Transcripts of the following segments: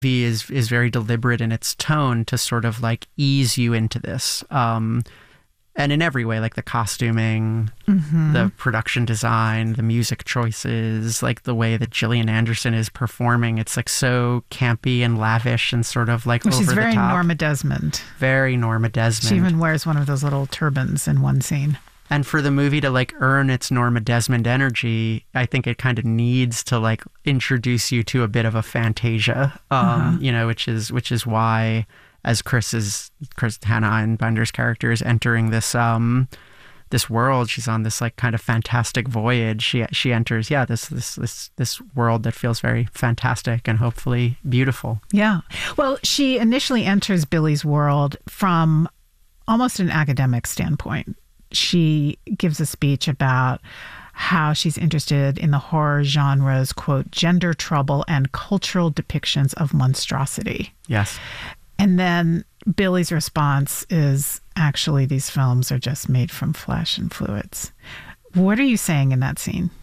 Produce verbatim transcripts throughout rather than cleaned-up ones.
movie is is very deliberate in its tone to sort of like ease you into this. Um, and in every way, like the costuming, mm-hmm. the production design, the music choices, like the way that Gillian Anderson is performing, it's like so campy and lavish and sort of like well, over she's very the top. Norma Desmond. Very Norma Desmond. She even wears one of those little turbans in one scene. And for the movie to like earn its Norma Desmond energy, I think it kind of needs to like introduce you to a bit of a Fantasia, um, uh-huh. you know, which is which is why, as Chris's Chris Hannah Einbinder's character is entering this um this world, she's on this like kind of fantastic voyage. She she enters, yeah, this this this this world that feels very fantastic and hopefully beautiful. Yeah, well, she initially enters Billy's world from almost an academic standpoint. She gives a speech about how she's interested in the horror genre's, quote, gender trouble and cultural depictions of monstrosity. Yes. And then Billy's response is, actually, these films are just made from flesh and fluids. What are you saying in that scene?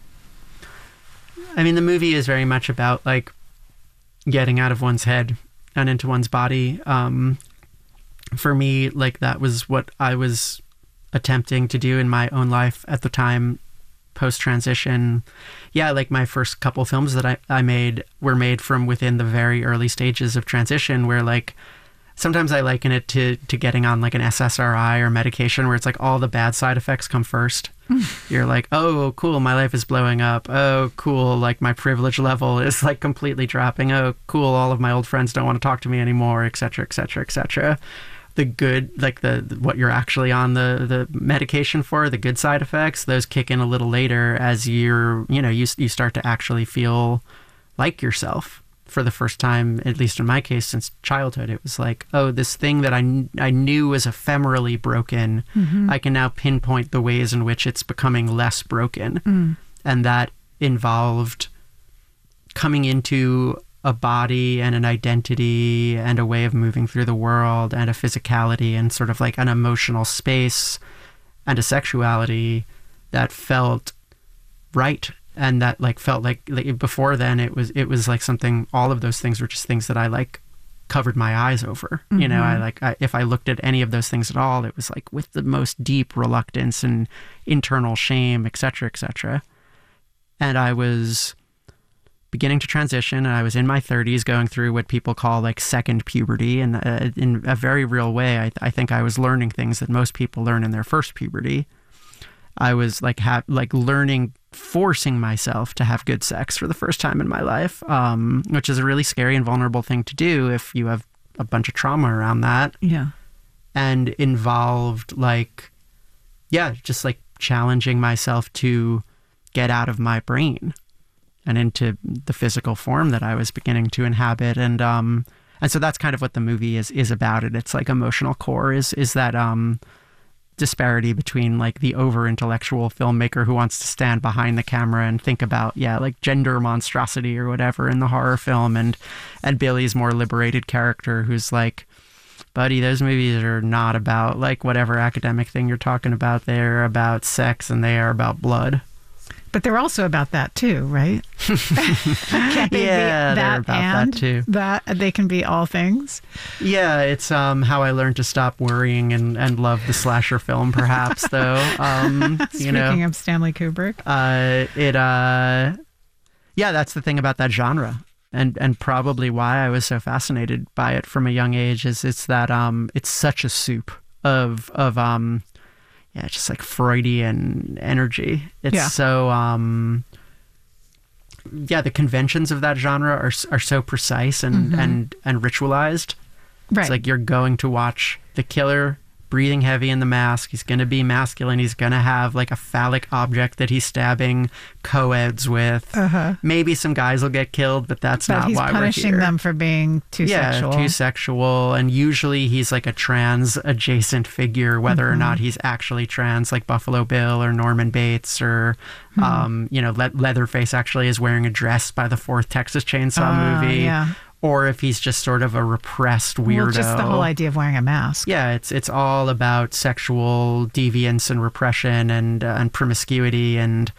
I mean, the movie is very much about, like, getting out of one's head and into one's body. Um, for me, like, that was what I was attempting to do in my own life at the time, post-transition. Yeah, like my first couple films that I, I made were made from within the very early stages of transition, where like sometimes I liken it to to getting on like an S S R I or medication, where it's like all the bad side effects come first. You're like, oh, cool, my life is blowing up. Oh, cool, like my privilege level is like completely dropping. Oh, cool, all of my old friends don't want to talk to me anymore, et cetera, et cetera, et cetera. The good, like the, the what you're actually on the, the medication for, the good side effects, those kick in a little later as you're, you know, you you start to actually feel like yourself for the first time, at least in my case, since childhood. It was like, oh, this thing that I, I knew was ephemerally broken, mm-hmm. I can now pinpoint the ways in which it's becoming less broken. Mm. And that involved coming into a body and an identity and a way of moving through the world and a physicality and sort of like an emotional space and a sexuality that felt right, and that like felt like, like before then it was it was like something, all of those things were just things that I like covered my eyes over. Mm-hmm. You know, I like I, if I looked at any of those things at all, it was like with the most deep reluctance and internal shame, et cetera, et cetera. And I was beginning to transition, and I was in my thirties going through what people call like second puberty. And uh, in a very real way, I, I think I was learning things that most people learn in their first puberty. I was like ha- like learning, forcing myself to have good sex for the first time in my life, um, which is a really scary and vulnerable thing to do if you have a bunch of trauma around that. Yeah. And involved like, yeah, just like challenging myself to get out of my brain and into the physical form that I was beginning to inhabit. And um, and so that's kind of what the movie is is about. It. It's like emotional core is is that um, disparity between like the over-intellectual filmmaker who wants to stand behind the camera and think about, yeah, like gender monstrosity or whatever in the horror film, and and Billy's more liberated character who's like, buddy, those movies are not about like whatever academic thing you're talking about. They're about sex and they are about blood. But they're also about that too, right? Can't they yeah, be that they're about and that too. That they can be all things. Yeah, it's um how I learned to stop worrying and, and love the slasher film, perhaps. Though, um, Speaking you know, of Stanley Kubrick, uh, it uh, yeah, that's the thing about that genre, and and probably why I was so fascinated by it from a young age is it's that um it's such a soup of of um. Yeah, just like Freudian energy. It's yeah. so, um, yeah, the conventions of that genre are are so precise and, mm-hmm. and, and ritualized. Right. It's like you're going to watch the killer breathing heavy in the mask. He's going to be masculine. He's going to have like a phallic object that he's stabbing co-eds with. Uh-huh. Maybe some guys will get killed, but that's but not he's why we're here. He's punishing them for being too yeah, sexual. too sexual. And usually he's like a trans adjacent figure, whether mm-hmm. or not he's actually trans, like Buffalo Bill or Norman Bates or, mm-hmm. um, you know, Le- Leatherface actually is wearing a dress by the fourth Texas Chainsaw uh, movie. Yeah. Or if he's just sort of a repressed weirdo. Well, just the whole idea of wearing a mask. Yeah, it's it's all about sexual deviance and repression and uh, and promiscuity and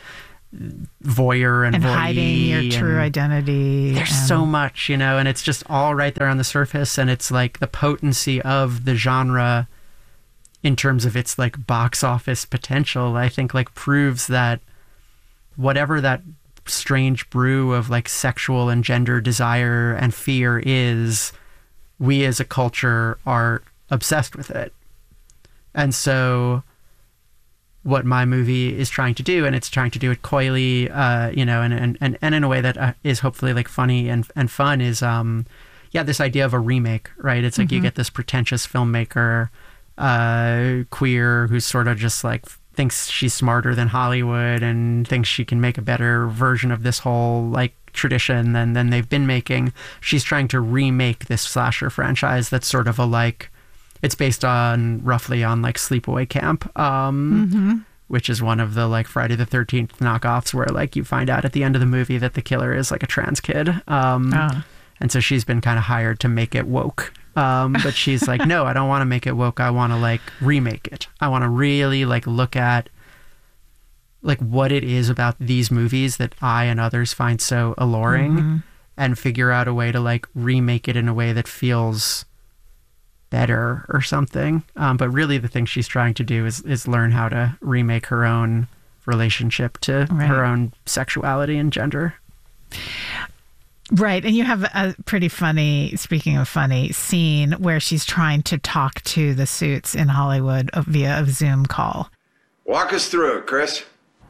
voyeur and, and voyee hiding your true and identity. There's and... so much, you know, and it's just all right there on the surface, and it's like the potency of the genre in terms of its like box office potential, I think like proves that whatever that strange brew of like sexual and gender desire and fear is, we as a culture are obsessed with it. And so what my movie is trying to do, and it's trying to do it coyly, uh, you know, and, and, and, and in a way that uh, is hopefully like funny and, and fun is, um, yeah, this idea of a remake, right? It's like mm-hmm. you get this pretentious filmmaker, uh, queer, who's sort of just like thinks she's smarter than Hollywood and thinks she can make a better version of this whole like tradition than, than they've been making. She's trying to remake this slasher franchise that's sort of a like, it's based on roughly on like Sleepaway Camp, um, mm-hmm. which is one of the like Friday the thirteenth knockoffs where like you find out at the end of the movie that the killer is like a trans kid. Um, oh. And so she's been kind of hired to make it woke. Um, but she's like, no, I don't want to make it woke. I want to like remake it. I want to really like look at like what it is about these movies that I and others find so alluring mm-hmm. and figure out a way to like remake it in a way that feels better or something. Um, but really the thing she's trying to do is, is learn how to remake her own relationship to right. her own sexuality and gender. Right. And you have a pretty funny, speaking of funny, scene where she's trying to talk to the suits in Hollywood via a Zoom call. Walk us through it, Chris.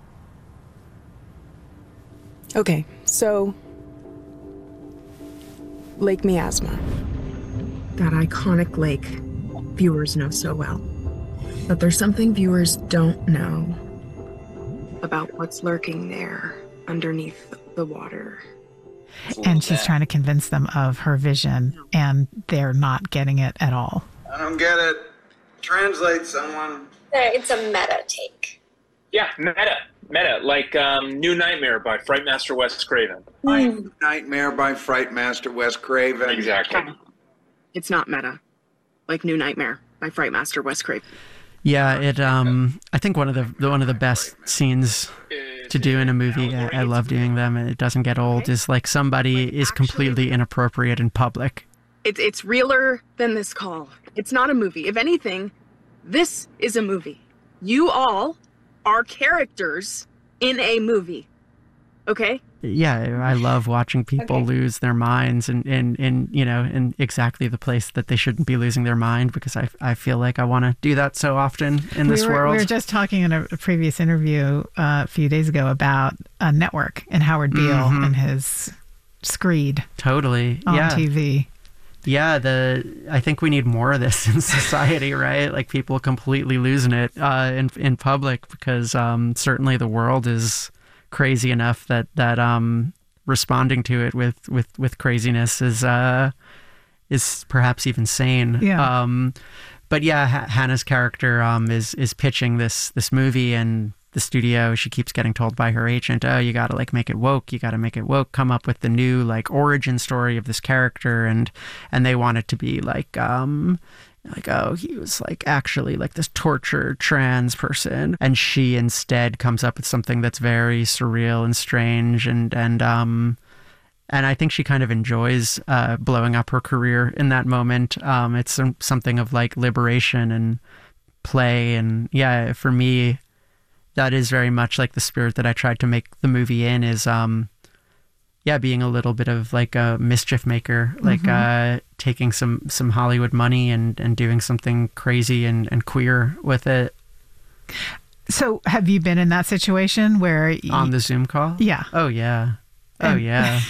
Okay, so Lake Miasma. That iconic lake viewers know so well. But there's something viewers don't know about what's lurking there underneath the water. And she's trying to convince them of her vision, and they're not getting it at all. I don't get it. Translate, someone. It's a meta take. Yeah, meta. Meta, like um, New Nightmare by Frightmaster Wes Craven. New Nightmare by Frightmaster Wes Craven. Exactly. It's not meta, like New Nightmare by Frightmaster Wes Craven. Yeah, it. Um, I think one of the, the one of the best scenes to do in a movie, I, I love doing them, and it doesn't get old, is like somebody like is completely inappropriate in public. It's it's realer than this call. It's not a movie. If anything, this is a movie. You all are characters in a movie. Okay? Yeah, I love watching people okay. lose their minds and in, in, in, you know, in exactly the place that they shouldn't be losing their mind, because I, I feel like I want to do that so often in we this were, world. We were just talking in a, a previous interview uh, a few days ago about a network and Howard Beale mm-hmm. and his Screed. Totally. On yeah. T V. Yeah, the I think we need more of this in society, right? Like people completely losing it uh, in in public, because um, certainly the world is crazy enough that that um responding to it with with with craziness is uh is perhaps even sane. Yeah. Um but yeah, H- Hannah's character um is is pitching this this movie, and the studio, she keeps getting told by her agent, oh, you gotta like make it woke, you gotta make it woke, come up with the new like origin story of this character, and and they want it to be like um like, oh, he was like actually like this tortured trans person, and she instead comes up with something that's very surreal and strange, and and um and I think she kind of enjoys uh blowing up her career in that moment. Um it's some, something of like liberation and play, and yeah, for me that is very much like the spirit that I tried to make the movie in, is um yeah, being a little bit of like a mischief maker, like mm-hmm. uh, taking some, some Hollywood money and, and doing something crazy and, and queer with it. So have you been in that situation where... You... On the Zoom call? Yeah. Oh, yeah. Oh, and... yeah.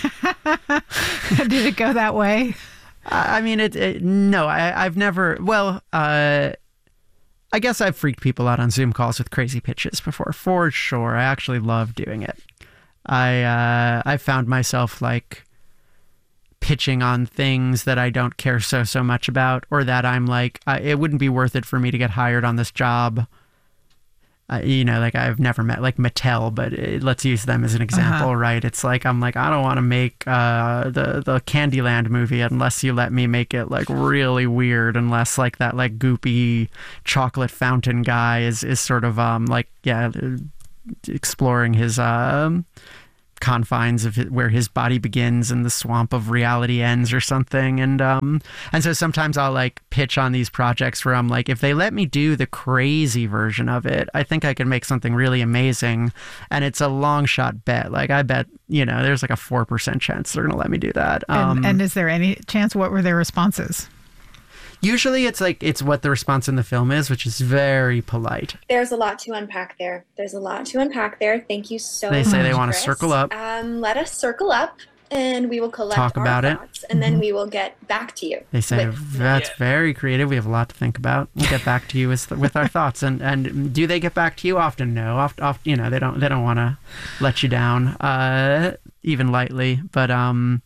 Did it go that way? I mean, it, it no, I, I've never... Well, uh, I guess I've freaked people out on Zoom calls with crazy pitches before, for sure. I actually love doing it. I uh, I found myself like pitching on things that I don't care so so much about, or that I'm like, I, it wouldn't be worth it for me to get hired on this job. Uh, you know, like I've never met like Mattel, but it, let's use them as an example, uh-huh. right? It's like I'm like I don't want to make uh, the the Candyland movie unless you let me make it like really weird, unless like that like goopy chocolate fountain guy is is sort of um like yeah. exploring his um, confines of his, where his body begins and the swamp of reality ends or something. And um, and so sometimes I'll like pitch on these projects where I'm like, if they let me do the crazy version of it, I think I can make something really amazing. And it's a long shot bet. Like I bet, you know, there's like a four percent chance they're going to let me do that. Um, and, and is there any chance? What were their responses? Usually it's like, it's what the response in the film is, which is very polite. There's a lot to unpack there. There's a lot to unpack there. Thank you so They much. say they want to Chris. circle up. Um, let us circle up and we will collect Talk our about it. thoughts and then we will get back to you. They say with- that's Yeah. very creative. We have a lot to think about. We'll get back to you with with our thoughts. And and do they get back to you often? No, oft, oft you know they don't they don't want to let you down, uh, even lightly. But um,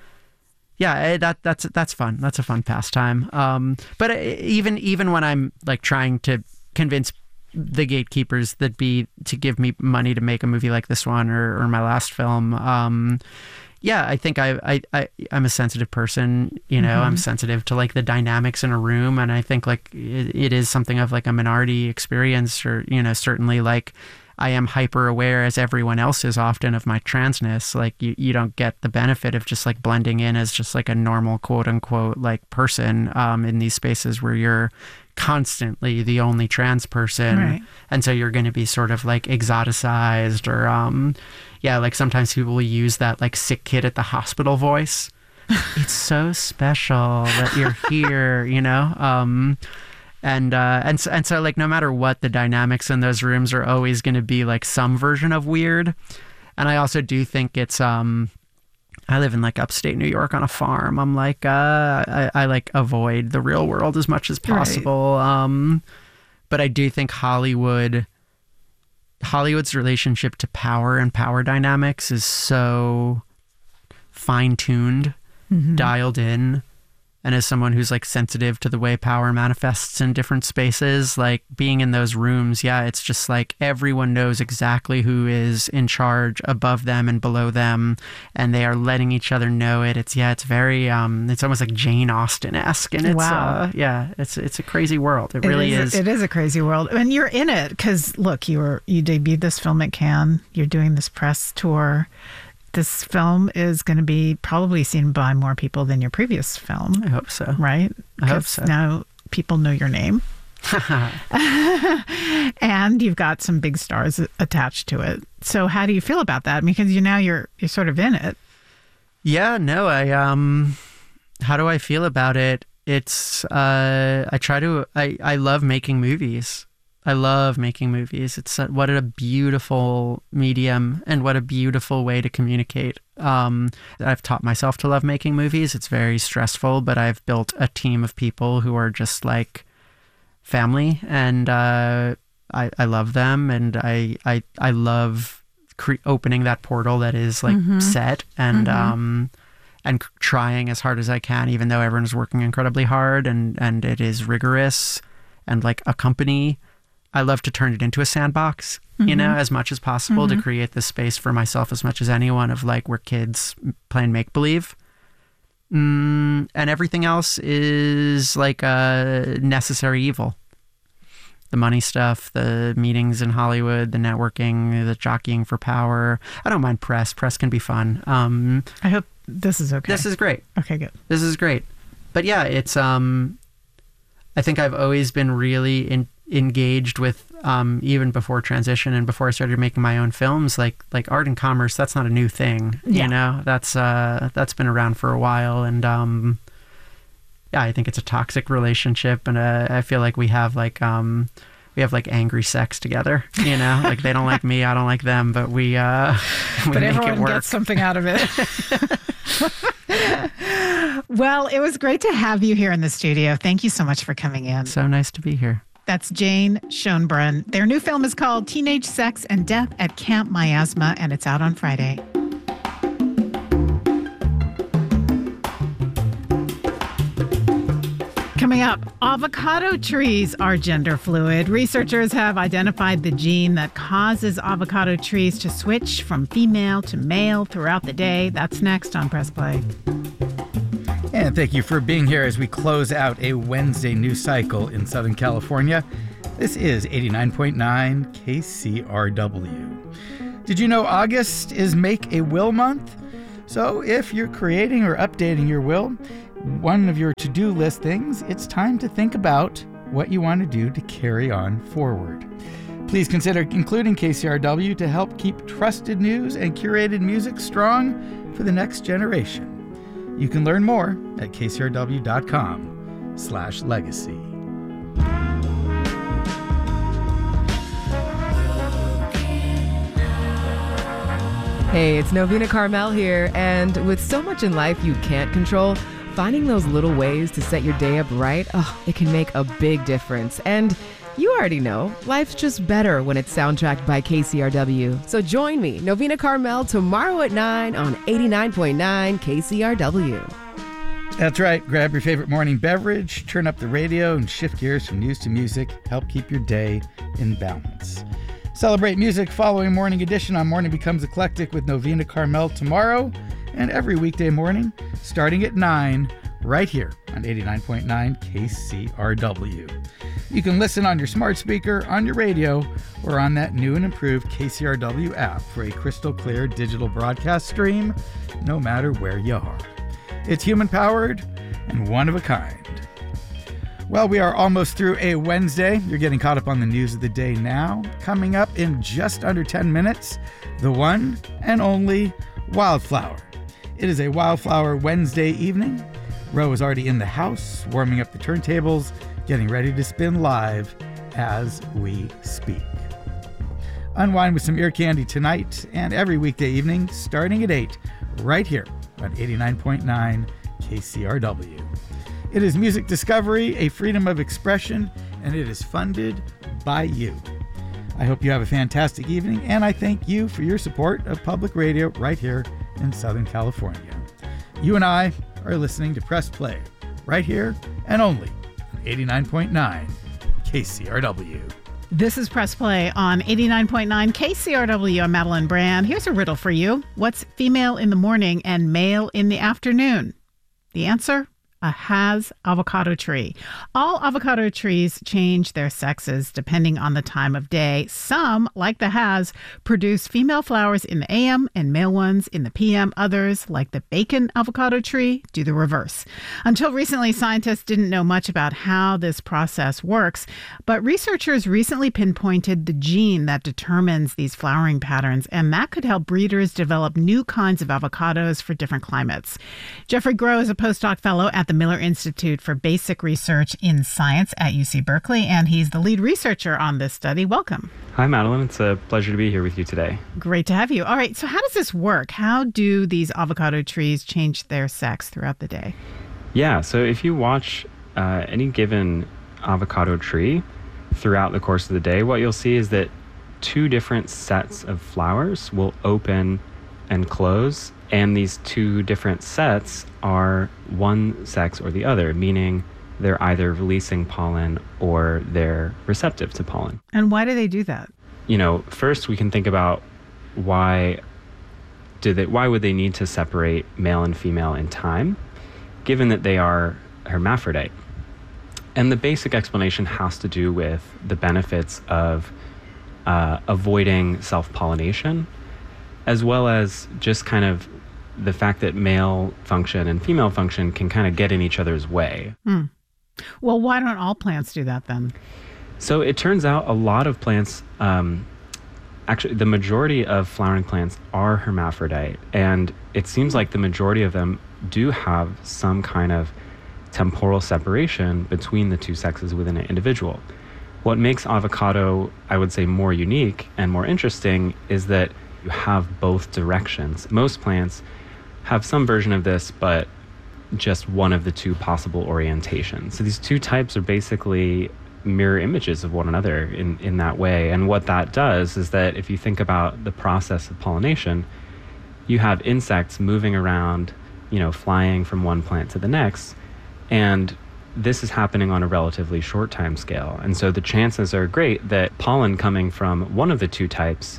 yeah, that that's that's fun. That's a fun pastime. Um, but even even when I'm like trying to convince the gatekeepers that be to give me money to make a movie like this one or, or my last film, um, yeah, I think I, I, I, I'm a sensitive person, you know, mm-hmm. I'm sensitive to like the dynamics in a room. And I think like it, it is something of like a minority experience, or, you know, certainly like I am hyper aware, as everyone else is often, of my transness. Like you, you don't get the benefit of just like blending in as just like a normal quote unquote like person um, in these spaces where you're constantly the only trans person. Right. And so you're going to be sort of like exoticized or, um, yeah, like sometimes people will use that like sick kid at the hospital voice. It's so special that you're here, you know? Um, and, uh, and, so, and so like, no matter what, the dynamics in those rooms are always going to be like some version of weird. And I also do think it's, um, I live in like upstate New York on a farm. I'm like, uh, I, I like avoid the real world as much as possible. Right. Um, but I do think Hollywood, Hollywood's relationship to power and power dynamics is so fine-tuned, mm-hmm. dialed in. And as someone who's like sensitive to the way power manifests in different spaces, like being in those rooms, yeah, it's just like everyone knows exactly who is in charge above them and below them, and they are letting each other know it. It's yeah, it's very, um, it's almost like Jane Austen-esque, and it's wow. uh, yeah, it's it's a crazy world. It, it really is. is. It is a crazy world, and you're in it because look, you were you debuted this film at Cannes. You're doing this press tour. This film is going to be probably seen by more people than your previous film. I hope so. Right? I hope so. Now people know your name. And you've got some big stars attached to it. So how do you feel about that? Because you now you're you're sort of in it. Yeah, no, I um how do I feel about it? It's uh I try to I I love making movies. I love making movies. It's a, what a beautiful medium and what a beautiful way to communicate. Um, I've taught myself to love making movies. It's very stressful, but I've built a team of people who are just like family, and uh, I, I love them, and I I, I love cre- opening that portal that is like mm-hmm. set and mm-hmm. um, and trying as hard as I can, even though everyone's working incredibly hard and and it is rigorous and like a company. I love to turn it into a sandbox, mm-hmm. you know, as much as possible mm-hmm. to create this space for myself as much as anyone of like where kids playing make-believe. Mm, and everything else is like a necessary evil. The money stuff, the meetings in Hollywood, the networking, the jockeying for power. I don't mind press. Press can be fun. Um, I hope this is okay. This is great. Okay, good. This is great. But yeah, it's, um, I think I've always been really in, engaged with, um, even before transition and before I started making my own films, like like art and commerce. That's not a new thing, yeah. you know. That's uh, that's been around for a while, and um, yeah, I think it's a toxic relationship, and uh, I feel like we have like um, we have like angry sex together, you know. Like they don't like me, I don't like them, but we uh, we but make everyone it work. Gets something out of it. Well, it was great to have you here in the studio. Thank you so much for coming in. So nice to be here. That's Jane Schoenbrunn. Their new film is called Teenage Sex and Death at Camp Miasma, and it's out on Friday. Coming up, avocado trees are gender fluid. Researchers have identified the gene that causes avocado trees to switch from female to male throughout the day. That's next on Press Play. And thank you for being here as we close out a Wednesday news cycle in Southern California. This is eighty-nine point nine K C R W. Did you know August is Make a Will Month? So if you're creating or updating your will, one of your to-do list things, it's time to think about what you want to do to carry on forward. Please consider including K C R W to help keep trusted news and curated music strong for the next generation. You can learn more at k c r w dot com slash legacy. Hey, it's Novena Carmel here, and with so much in life you can't control, finding those little ways to set your day up right, oh, it can make a big difference. And you already know, life's just better when it's soundtracked by K C R W. So join me, Novena Carmel, tomorrow at nine on eighty-nine point nine K C R W. That's right. Grab your favorite morning beverage, turn up the radio, and shift gears from news to music. Help keep your day in balance. Celebrate music following Morning Edition on Morning Becomes Eclectic with Novena Carmel tomorrow and every weekday morning starting at nine right here on eighty-nine point nine K C R W. You can listen on your smart speaker, on your radio, or on that new and improved K C R W app for a crystal clear digital broadcast stream, no matter where you are. It's human-powered and one of a kind. Well, we are almost through a Wednesday. You're getting caught up on the news of the day now. Coming up in just under ten minutes, the one and only Wildflower. It is a Wildflower Wednesday evening. Ro is already in the house, warming up the turntables, getting ready to spin live as we speak. Unwind with some ear candy tonight and every weekday evening, starting at eight, right here on eighty-nine point nine K C R W. It is music discovery, a freedom of expression, and it is funded by you. I hope you have a fantastic evening, and I thank you for your support of public radio right here in Southern California. You and I are listening to Press Play right here and only on eighty-nine point nine K C R W. This is Press Play on eighty-nine point nine K C R W. I'm Madeline Brand. Here's a riddle for you. What's female in the morning and male in the afternoon? The answer? A Hass avocado tree. All avocado trees change their sexes depending on the time of day. Some, like the Hass, produce female flowers in the A M and male ones in the P M. Others, like the bacon avocado tree, do the reverse. Until recently, scientists didn't know much about how this process works, but researchers recently pinpointed the gene that determines these flowering patterns, and that could help breeders develop new kinds of avocados for different climates. Jeffrey Groh is a postdoc fellow at the Miller Institute for Basic Research in Science at U C Berkeley, and he's the lead researcher on this study. Welcome. Hi, Madeline. It's a pleasure to be here with you today. Great to have you. All right, so how does this work? How do these avocado trees change their sex throughout the day? Yeah, so if you watch uh, any given avocado tree throughout the course of the day, what you'll see is that two different sets of flowers will open and close, and these two different sets are one sex or the other, meaning they're either releasing pollen or they're receptive to pollen. And why do they do that? You know, first we can think about why do they why would they need to separate male and female in time, given that they are hermaphrodite? And the basic explanation has to do with the benefits of uh, avoiding self-pollination, as well as just kind of the fact that male function and female function can kind of get in each other's way. Hmm. Well, why don't all plants do that then? So it turns out a lot of plants, um, actually the majority of flowering plants are hermaphrodite, and it seems like the majority of them do have some kind of temporal separation between the two sexes within an individual. What makes avocado, I would say, more unique and more interesting is that you have both directions. Most plants have some version of this, but just one of the two possible orientations. So these two types are basically mirror images of one another in, in that way. And what that does is that if you think about the process of pollination, you have insects moving around, you know, flying from one plant to the next, and this is happening on a relatively short time scale. And so the chances are great that pollen coming from one of the two types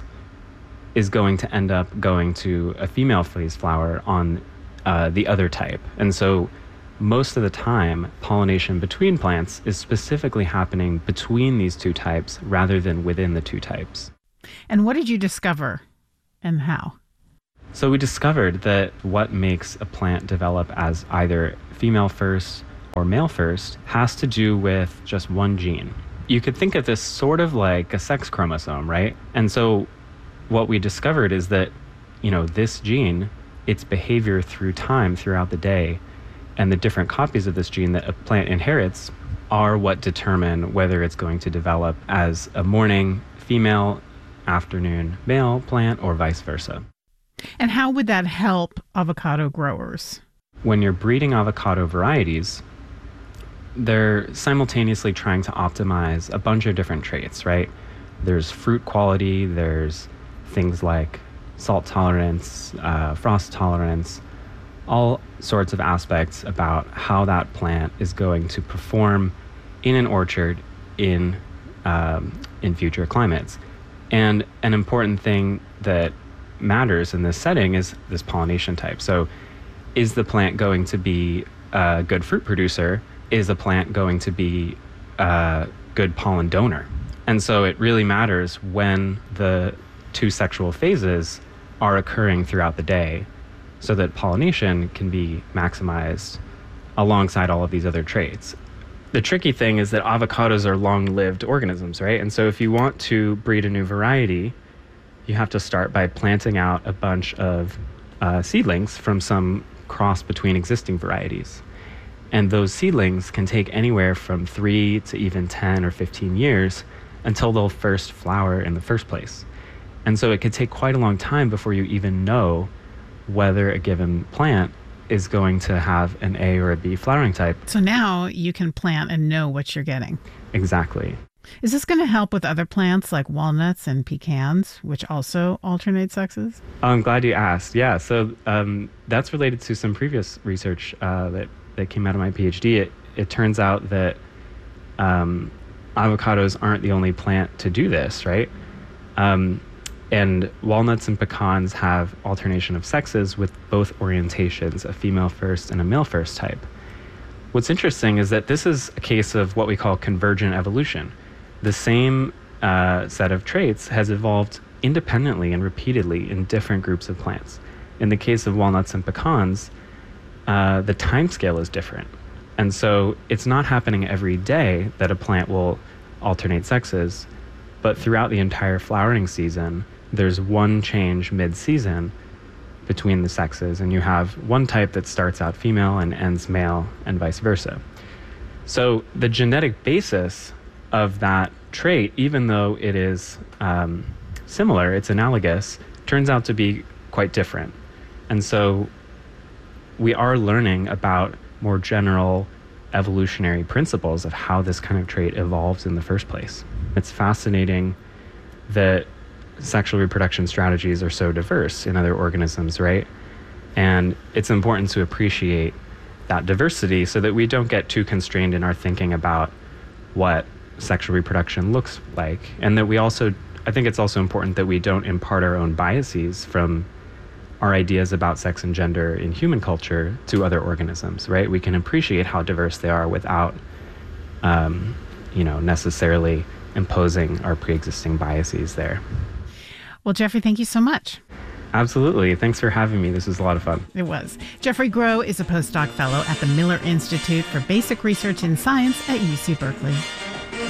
is going to end up going to a female phase flower on uh, the other type. And so most of the time, pollination between plants is specifically happening between these two types rather than within the two types. And what did you discover and how? So we discovered that what makes a plant develop as either female first or male first has to do with just one gene. You could think of this sort of like a sex chromosome, right? And so what we discovered is that, you know, this gene, its behavior through time throughout the day, and the different copies of this gene that a plant inherits are what determine whether it's going to develop as a morning female, afternoon male plant, or vice versa. And how would that help avocado growers? When you're breeding avocado varieties, they're simultaneously trying to optimize a bunch of different traits, right? There's fruit quality, there's things like salt tolerance, uh, frost tolerance, all sorts of aspects about how that plant is going to perform in an orchard in um, in future climates. And an important thing that matters in this setting is this pollination type. So is the plant going to be a good fruit producer? Is the plant going to be a good pollen donor? And so it really matters when the two sexual phases are occurring throughout the day, so that pollination can be maximized alongside all of these other traits. The tricky thing is that avocados are long-lived organisms, right? And so if you want to breed a new variety, you have to start by planting out a bunch of uh, seedlings from some cross between existing varieties. And those seedlings can take anywhere from three to even ten or fifteen years until they'll first flower in the first place. And so it could take quite a long time before you even know whether a given plant is going to have an A or a B flowering type. So now you can plant and know what you're getting. Exactly. Is this going to help with other plants like walnuts and pecans, which also alternate sexes? I'm glad you asked. Yeah, so um, that's related to some previous research uh, that, that came out of my PhD. It, it turns out that um, avocados aren't the only plant to do this, right? Um, And walnuts and pecans have alternation of sexes with both orientations, a female first and a male first type. What's interesting is that this is a case of what we call convergent evolution. The same uh, set of traits has evolved independently and repeatedly in different groups of plants. In the case of walnuts and pecans, uh, the time scale is different. And so it's not happening every day that a plant will alternate sexes, but throughout the entire flowering season, there's one change mid-season between the sexes, and you have one type that starts out female and ends male, and vice versa. So the genetic basis of that trait, even though it is um, similar, it's analogous, turns out to be quite different. And so we are learning about more general evolutionary principles of how this kind of trait evolves in the first place. It's fascinating that sexual reproduction strategies are so diverse in other organisms, right? And it's important to appreciate that diversity so that we don't get too constrained in our thinking about what sexual reproduction looks like. And that we also, I think it's also important that we don't impart our own biases from our ideas about sex and gender in human culture to other organisms, right? We can appreciate how diverse they are without, um, you know, necessarily imposing our pre-existing biases there. Well, Jeffrey, thank you so much. Absolutely. Thanks for having me. This was a lot of fun. It was. Jeffrey Groh is a postdoc fellow at the Miller Institute for Basic Research in Science at U C Berkeley.